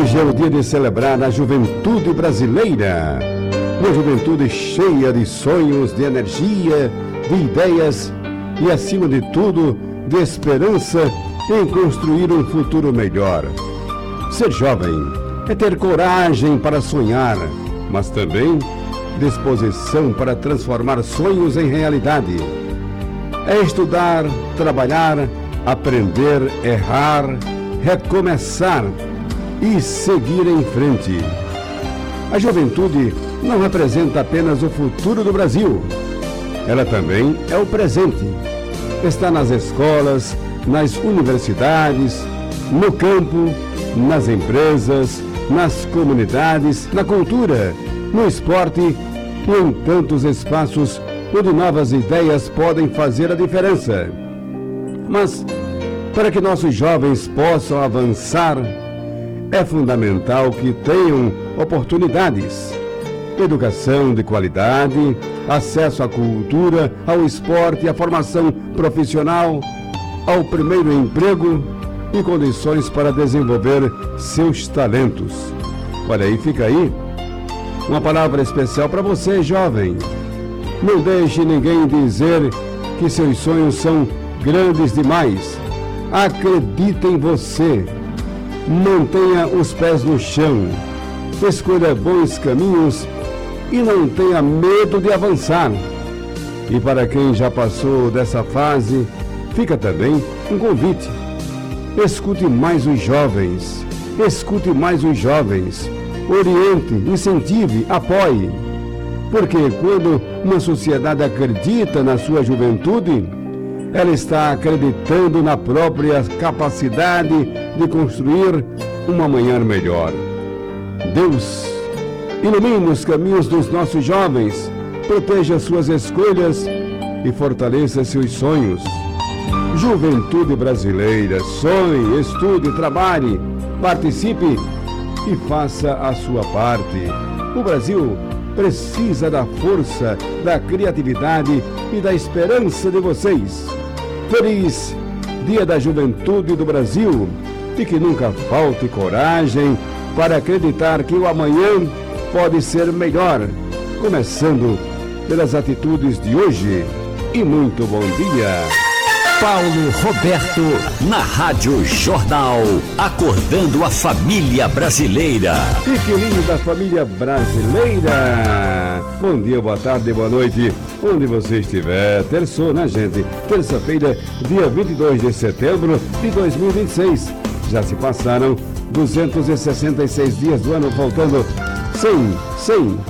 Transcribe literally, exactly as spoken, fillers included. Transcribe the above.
Hoje é o dia de celebrar a juventude brasileira. Uma juventude cheia de sonhos, de energia, de ideias e, acima de tudo, de esperança em construir um futuro melhor. Ser jovem é ter coragem para sonhar, mas também disposição para transformar sonhos em realidade. É estudar, trabalhar, aprender, errar, recomeçar e seguir em frente. A juventude não representa apenas o futuro do Brasil. Ela também é o presente. Está nas escolas, nas universidades, no campo, nas empresas, nas comunidades, na cultura, no esporte e em tantos espaços onde novas ideias podem fazer a diferença. Mas, para que nossos jovens possam avançar, é fundamental que tenham oportunidades, educação de qualidade, acesso à cultura, ao esporte, à formação profissional, ao primeiro emprego e condições para desenvolver seus talentos. Olha aí, fica aí uma palavra especial para você, jovem. Não deixe ninguém dizer que seus sonhos são grandes demais. Acredite em você. Mantenha os pés no chão. Escolha bons caminhos e não tenha medo de avançar. E para quem já passou dessa fase, fica também um convite. Escute mais os jovens. Escute mais os jovens. Oriente, incentive, apoie. Porque quando uma sociedade acredita na sua juventude, ela está acreditando na própria capacidade de construir um amanhã melhor. Deus ilumine os caminhos dos nossos jovens, proteja suas escolhas e fortaleça seus sonhos. Juventude brasileira, sonhe, estude, trabalhe, participe e faça a sua parte. O Brasil precisa da força, da criatividade e da esperança de vocês. Feliz Dia da Juventude do Brasil e que nunca falte coragem para acreditar que o amanhã pode ser melhor, começando pelas atitudes de hoje. E muito bom dia. Paulo Roberto, na Rádio Jornal, acordando a família brasileira. E que linda família brasileira! Bom dia, boa tarde, boa noite, onde você estiver. Terçou, né, gente? Terça-feira, dia vinte e dois de setembro de dois mil e vinte e seis. Já se passaram duzentos e sessenta e seis dias do ano, faltando cem, cem